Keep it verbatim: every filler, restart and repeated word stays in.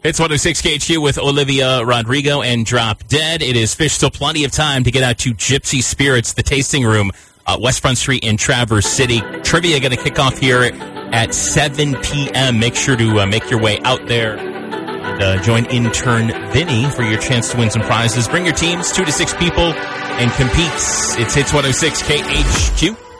It's one oh six K H Q with Olivia Rodrigo and Drop Dead. It is Fish, still plenty of time to get out to Gypsy Spirits, the tasting room, uh, West Front Street in Traverse City. Trivia going to kick off here at seven p.m. Make sure to uh, make your way out there and uh, join intern Vinny for your chance to win some prizes. Bring your teams, two to six people, and compete. It's Hits one oh six K H Q.